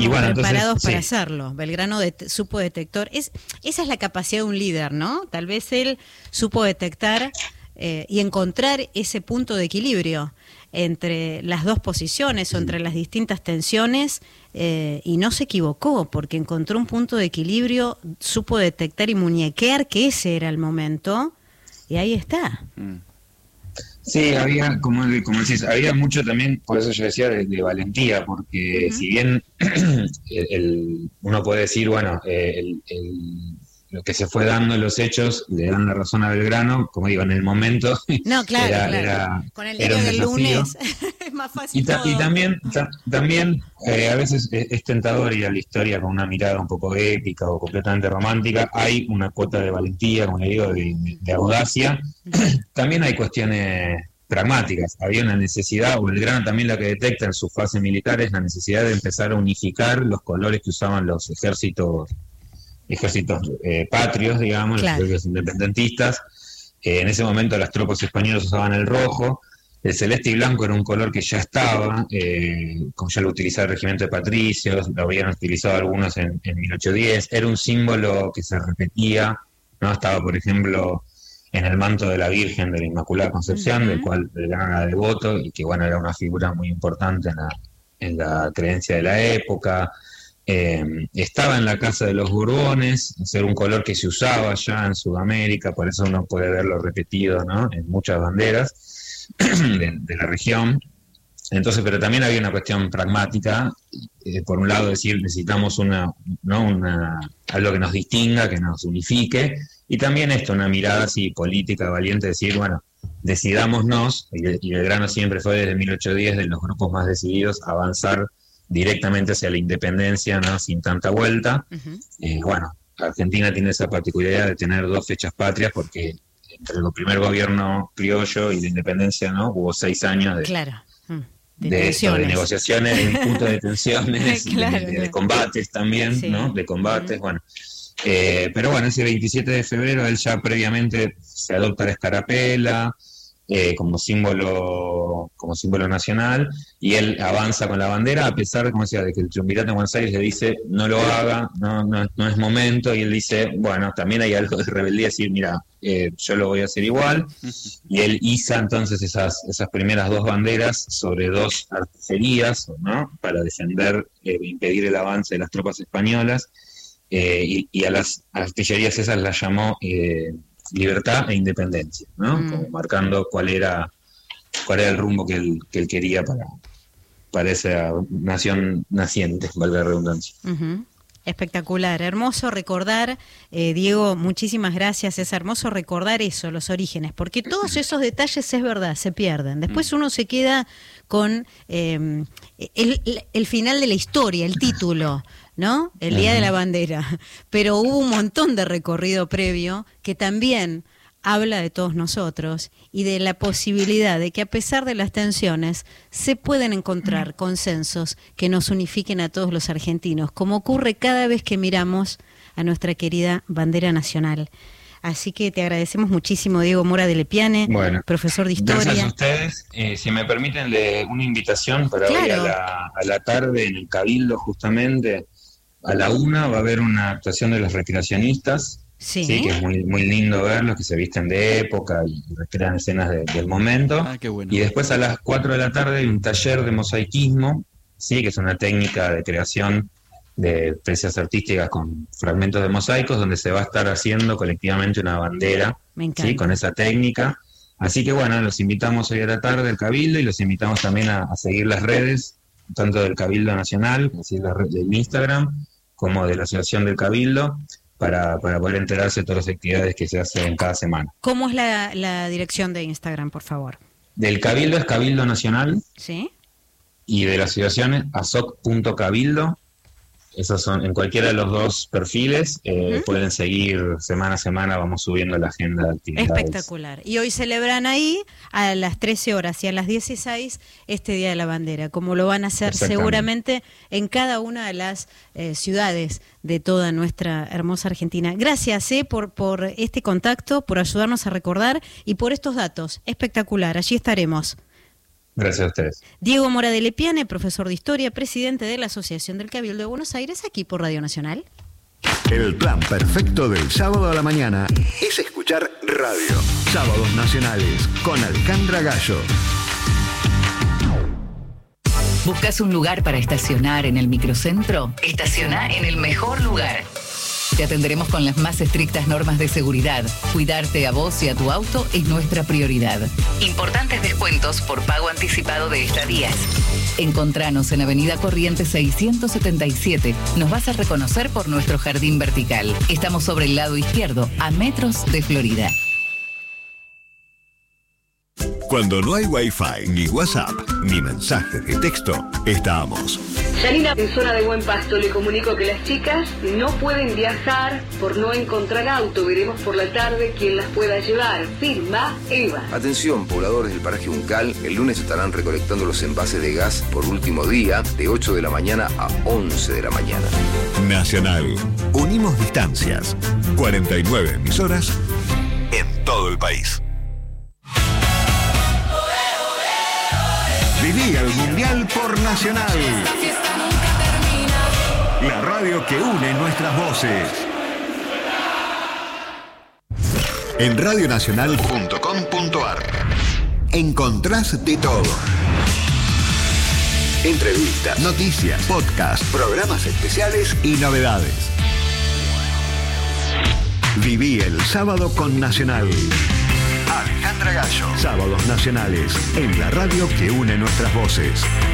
Y bueno, preparados entonces, para sí. hacerlo. Belgrano supo detectar, esa es la capacidad de un líder, ¿no? Tal vez él supo detectar y encontrar ese punto de equilibrio entre las dos posiciones o entre las distintas tensiones, y no se equivocó porque encontró un punto de equilibrio, supo detectar y muñequear que ese era el momento, y ahí está. Sí, había, como decís, había mucho también, por eso yo decía, de valentía, porque Ujú. si bien uno puede decir, bueno, lo que se fue dando en los hechos le dan la razón a Belgrano, como digo, en el momento No, claro, era, claro. era, Con el era diario un del desafío. lunes es más Y, fácil todo. también a veces es tentador ir a la historia con una mirada un poco épica o completamente romántica. Hay una cuota de valentía, como le digo, de audacia. Ujú. También hay cuestiones pragmáticas. Había una necesidad, o Belgrano también la que detecta en su fase militar es la necesidad de empezar a unificar los colores que usaban los ejércitos patrios, digamos, los Claro. ejércitos independentistas. En ese momento las tropas españolas usaban el rojo, el celeste y blanco era un color que ya estaba, como ya lo utilizaba el regimiento de patricios, lo habían utilizado algunos en 1810, era un símbolo que se repetía, ¿no? Estaba, por ejemplo, en el manto de la Virgen de la Inmaculada Concepción, del Ujú. cual Belgrano era devoto y que, bueno, era una figura muy importante en la creencia de la época. Estaba en la casa de los Borbones, ser un color que se usaba ya en Sudamérica, por eso uno puede verlo repetido, ¿no? En muchas banderas de la región. Entonces, pero también había una cuestión pragmática, por un lado decir necesitamos ¿no? algo que nos distinga, que nos unifique, y también esto, una mirada así política, valiente, decir, bueno, decidámonos, y Belgrano siempre fue desde 1810 de los grupos más decididos a avanzar directamente hacia la independencia, ¿no? Sin tanta vuelta. Ujú. Bueno, Argentina tiene esa particularidad de tener dos fechas patrias porque entre el primer gobierno criollo y la independencia, ¿no? Hubo 6 años Claro. De de esto, de tensiones. negociaciones, de disputas, de tensiones, Claro, de claro. combates también, ¿no? Sí. De combates, Ujú. bueno. Pero bueno, ese 27 de febrero él ya previamente se adopta la escarapela como símbolo nacional, y él avanza con la bandera, a pesar, como decía, de que el triunvirato en Buenos Aires le dice no lo haga, no es momento, y él dice, bueno, también hay algo de rebeldía, decir, mira, yo lo voy a hacer igual, y él iza entonces esas primeras dos banderas sobre dos artillerías, ¿no? Para defender, impedir el avance de las tropas españolas, y a las artillerías esas las llamó libertad e independencia, ¿no? Mm. Como marcando cuál era el rumbo que él quería para esa nación naciente, valga la redundancia. Ujú. Espectacular, hermoso recordar, Diego, muchísimas gracias, es hermoso recordar eso, los orígenes, porque todos esos detalles, es verdad, se pierden. Después uno se queda con el final de la historia, el título, ¿no? El Día de la Ujú. Bandera, pero hubo un montón de recorrido previo que también habla de todos nosotros y de la posibilidad de que a pesar de las tensiones se pueden encontrar consensos que nos unifiquen a todos los argentinos, como ocurre cada vez que miramos a nuestra querida bandera nacional. Así que te agradecemos muchísimo, Diego Mora de Lepiane, Bueno, profesor de gracias a Historia. ustedes. Si me permiten, una invitación para hoy a Claro, la tarde en el Cabildo, justamente a la 1 va a haber una actuación de los recreacionistas, sí, sí. que es muy, muy lindo verlos, que se visten de época y recrean escenas del momento. Ah, qué bueno. Y después a las 4 de la tarde hay un taller de mosaicismo, sí, que es una técnica de creación de piezas artísticas con fragmentos de mosaicos, donde se va a estar haciendo colectivamente una bandera, Me sí, con encanta. esa técnica. Así que bueno, los invitamos hoy a la tarde al Cabildo y los invitamos también a seguir las redes, tanto del Cabildo Nacional, así la red del Instagram, como de la Asociación del Cabildo, para poder enterarse de todas las actividades que se hacen cada semana. ¿Cómo es la dirección de Instagram, por favor? Del Cabildo es Cabildo Nacional ¿Sí? y de la asociación es asoc.cabildo. Esos son en cualquiera de los dos perfiles. Ujú. Pueden seguir semana a semana, vamos subiendo la agenda de actividades. Espectacular. Y hoy celebran ahí a las 13 horas y a las 16 este Día de la Bandera, como lo van a hacer Exactamente. seguramente en cada una de las ciudades de toda nuestra hermosa Argentina. Gracias por este contacto, por ayudarnos a recordar y por estos datos. Espectacular. Allí estaremos. Gracias a ustedes. Diego Mora de Lepiane, profesor de Historia, presidente de la Asociación del Cabildo de Buenos Aires, aquí por Radio Nacional. El plan perfecto del sábado a la mañana es escuchar radio. Sábados Nacionales con Alejandra Gallo. ¿Buscas un lugar para estacionar en el microcentro? Estaciona en el mejor lugar. Te atenderemos con las más estrictas normas de seguridad. Cuidarte a vos y a tu auto es nuestra prioridad. Importantes descuentos por pago anticipado de estadías. Encontranos en Avenida Corrientes 677. Nos vas a reconocer por nuestro jardín vertical. Estamos sobre el lado izquierdo, a metros de Florida. Cuando no hay Wi-Fi, ni WhatsApp, ni mensajes de texto, estamos. Yanina, en zona de Buen Pasto, le comunico que las chicas no pueden viajar por no encontrar auto. Veremos por la tarde quién las pueda llevar. Firma Eva. Atención, pobladores del paraje Uncal, el lunes estarán recolectando los envases de gas por último día, de 8 de la mañana a 11 de la mañana. Nacional. Unimos distancias. 49 emisoras en todo el país. Viví el Mundial por Nacional. La radio que une nuestras voces. En radionacional.com.ar encontrás de todo. Entrevistas, noticias, podcasts, programas especiales y novedades. Viví el sábado con Nacional. Alejandra Gallo. Sábados Nacionales, en la radio que une nuestras voces.